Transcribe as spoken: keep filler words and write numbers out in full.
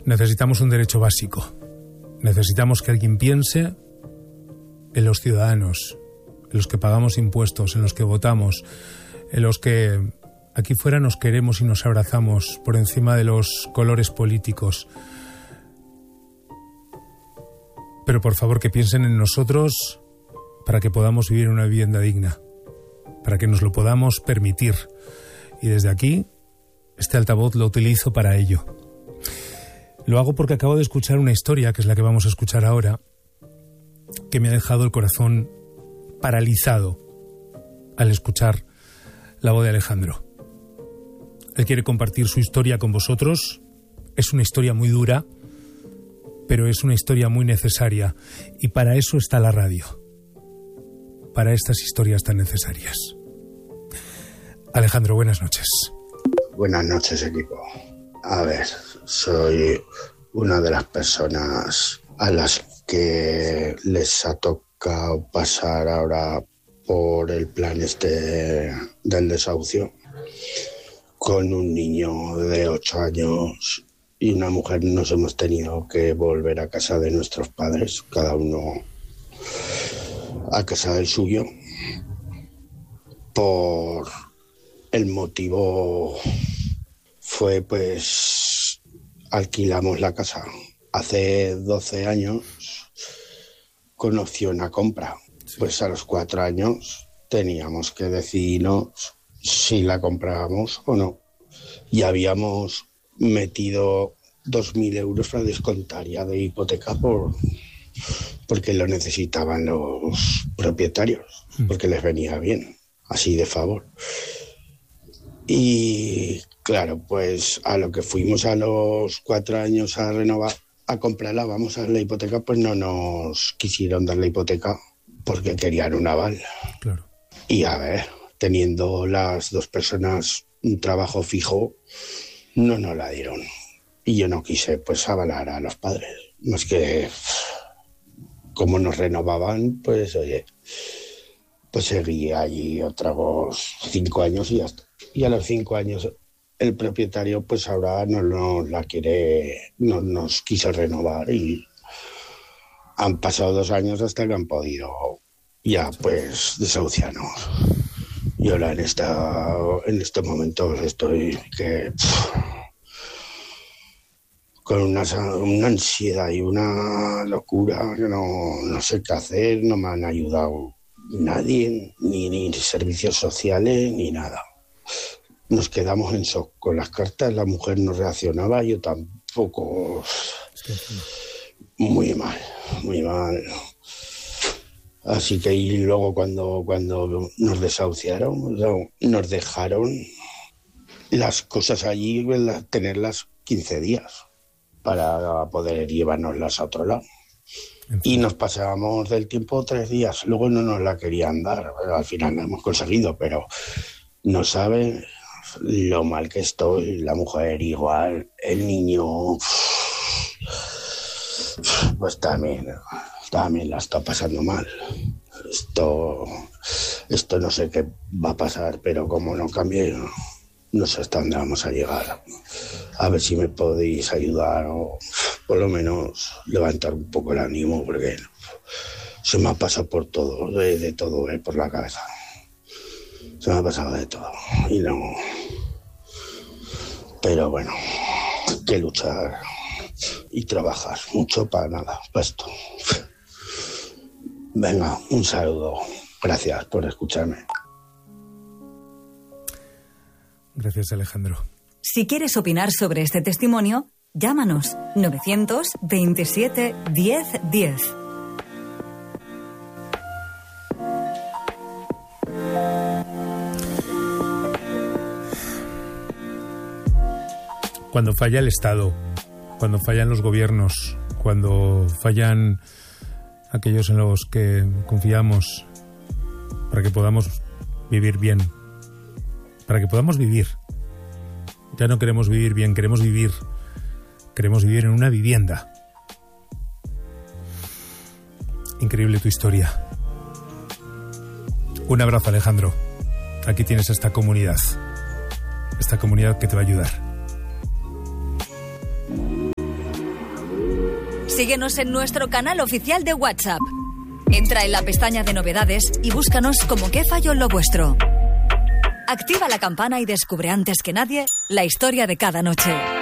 Necesitamos un derecho básico. Necesitamos que alguien piense en los ciudadanos, en los que pagamos impuestos, en los que votamos, en los que aquí fuera nos queremos y nos abrazamos por encima de los colores políticos. Pero por favor que piensen en nosotros para que podamos vivir una vivienda digna, para que nos lo podamos permitir. Y desde aquí, este altavoz lo utilizo para ello. Lo hago porque acabo de escuchar una historia, que es la que vamos a escuchar ahora, que me ha dejado el corazón paralizado al escuchar la voz de Alejandro. Él quiere compartir su historia con vosotros. Es una historia muy dura, pero es una historia muy necesaria. Y para eso está la radio. Para estas historias tan necesarias. Alejandro, buenas noches. Buenas noches, equipo. A ver, soy una de las personas a las que les ha tocado pasar ahora por el plan este del desahucio, con un niño de ocho años y una mujer. Nos hemos tenido que volver a casa de nuestros padres, cada uno a casa del suyo, por el motivo fue pues alquilamos la casa. Hace doce años con opción a compra. Pues a los cuatro años teníamos que decidirnos si la comprábamos o no. Y habíamos metido dos mil euros para descontar ya de hipoteca por, porque lo necesitaban los propietarios, porque les venía bien, así de favor. Y claro, pues a lo que fuimos a los cuatro años a renovar, a comprarla, vamos a dar la hipoteca, pues no nos quisieron dar la hipoteca porque querían un aval. Claro. Y a ver, teniendo las dos personas un trabajo fijo, no nos la dieron. Y yo no quise pues avalar a los padres. Más que como nos renovaban, pues oye, pues seguí allí otros cinco años y ya está. Y a los cinco años el propietario pues ahora no nos la quiere, no nos quiso renovar y han pasado dos años hasta que han podido ya pues desahuciarnos. Y ahora en esta en estos momentos estoy que pff, con una, una ansiedad y una locura que no, no sé qué hacer. No me han ayudado nadie, ni, ni servicios sociales, ni nada. Nos quedamos en shock con las cartas, la mujer no reaccionaba, yo tampoco. Muy mal, muy mal. Así que y luego cuando, cuando nos desahuciaron, nos dejaron las cosas allí, tenerlas quince días para poder llevárnoslas a otro lado. Y nos pasábamos del tiempo tres días, luego no nos la querían dar, al final la hemos conseguido, pero no saben lo mal que estoy, la mujer igual, el niño pues también, también la está pasando mal. Esto, esto no sé qué va a pasar, pero como no cambie, no, no sé hasta dónde vamos a llegar. A ver si me podéis ayudar o por lo menos levantar un poco el ánimo, porque se me ha pasado por todo, de, de todo, eh, por la cabeza. Se me ha pasado de todo y no. Pero bueno, hay que luchar y trabajar mucho para nada, para esto. Venga, un saludo. Gracias por escucharme. Gracias, Alejandro. Si quieres opinar sobre este testimonio, llámanos novecientos veintisiete diez diez. Cuando falla el Estado, cuando fallan los gobiernos, cuando fallan aquellos en los que confiamos para que podamos vivir bien, para que podamos vivir. Ya no queremos vivir bien, queremos vivir. Queremos vivir en una vivienda. Increíble tu historia. Un abrazo, Alejandro. Aquí tienes esta comunidad. Esta comunidad que te va a ayudar. Síguenos en nuestro canal oficial de WhatsApp. Entra en la pestaña de novedades y búscanos como Qué falló en lo vuestro. Activa la campana y descubre antes que nadie la historia de cada noche.